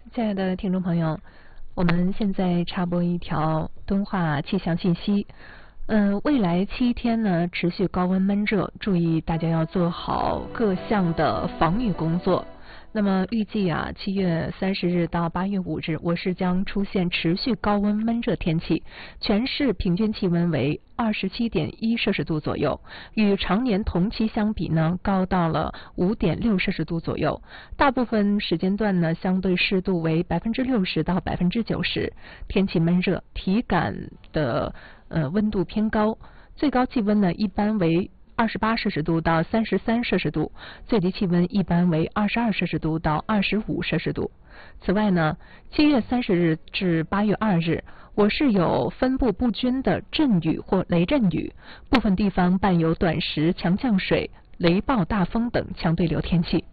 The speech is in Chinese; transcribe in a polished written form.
亲爱的听众朋友，我们现在插播一条敦化气象信息。未来7天呢持续高温闷热，注意大家要做好各项的防御工作。那么预计7月30日到8月5日，我市将出现持续高温闷热天气，全市平均气温为27.1摄氏度左右，与常年同期相比呢，高到了5.6摄氏度左右。大部分时间段呢，相对湿度为60%到90%，天气闷热，体感的温度偏高，最高气温呢一般为28摄氏度到33摄氏度，最低气温一般为22摄氏度到25摄氏度。此外呢，7月30日至8月2日，我市有分布不均的阵雨或雷阵雨，部分地方伴有短时强降水、雷暴大风等强对流天气。